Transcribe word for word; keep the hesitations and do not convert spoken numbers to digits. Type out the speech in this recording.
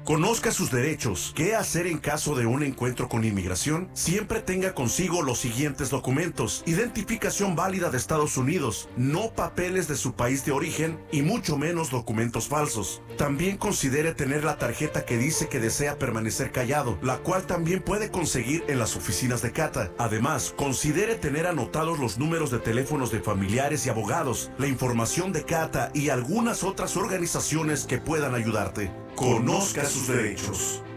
Conozca sus derechos. ¿Qué hacer en caso de un encuentro con inmigración? Siempre tenga consigo los siguientes documentos: identificación válida de Estados Unidos, no papeles de su país de origen y mucho menos documentos falsos. También considere tener la tarjeta que dice que desea permanecer callado, la cual también puede conseguir en las oficinas de CATA. Además, considere tener anotados los números de teléfonos de familiares y abogados, la información de CATA y algunas otras organizaciones que puedan ayudarte. Conozca sus derechos.